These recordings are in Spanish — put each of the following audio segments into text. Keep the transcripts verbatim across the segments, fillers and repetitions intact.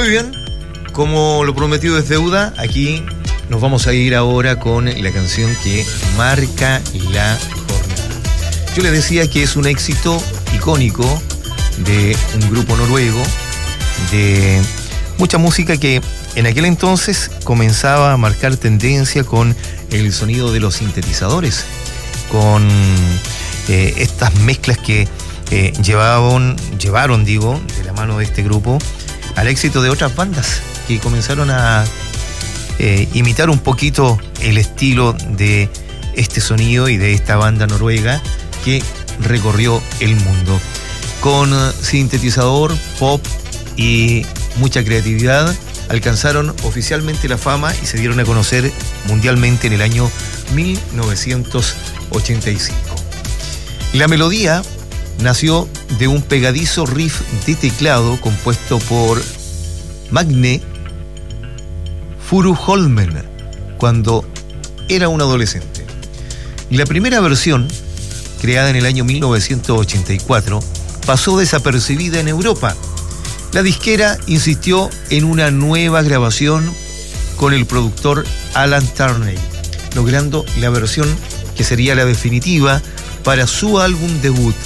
Muy bien, como lo prometido es deuda, aquí nos vamos a ir ahora con la canción que marca la jornada. Yo les decía que es un éxito icónico de un grupo noruego, de mucha música que en aquel entonces comenzaba a marcar tendencia con el sonido de los sintetizadores, con eh, estas mezclas que eh, llevaban, llevaron, digo, de la mano de este grupo, al éxito de otras bandas que comenzaron a eh, imitar un poquito el estilo de este sonido y de esta banda noruega que recorrió el mundo. Con sintetizador, pop y mucha creatividad, alcanzaron oficialmente la fama y se dieron a conocer mundialmente en el año mil novecientos ochenta y cinco. La melodía nació de un pegadizo riff de teclado compuesto por Magne Furuholmen cuando era un adolescente. La primera versión, creada en el año mil novecientos ochenta y cuatro, pasó desapercibida en Europa. La disquera insistió en una nueva grabación con el productor Alan Turney, logrando la versión que sería la definitiva para su álbum debut.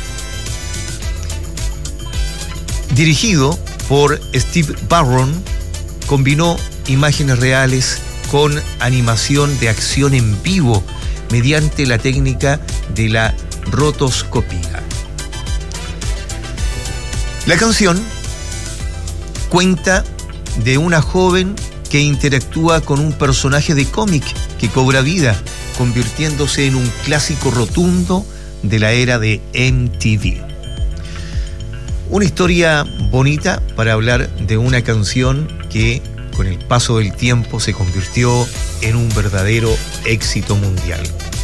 Dirigido por Steve Barron, combinó imágenes reales con animación de acción en vivo mediante la técnica de la rotoscopía. La canción cuenta de una joven que interactúa con un personaje de cómic que cobra vida, convirtiéndose en un clásico rotundo de la era de M T V. Una historia bonita para hablar de una canción que con el paso del tiempo se convirtió en un verdadero éxito mundial.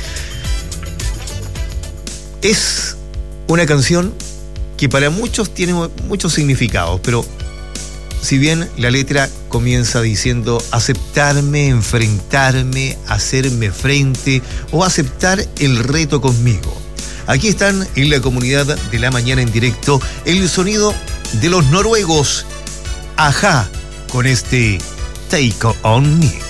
Es una canción que para muchos tiene muchos significados, pero si bien la letra comienza diciendo aceptarme, enfrentarme, hacerme frente o aceptar el reto conmigo. Aquí están en la comunidad de La Mañana en Directo el sonido de los noruegos A-ha con este Take On Me.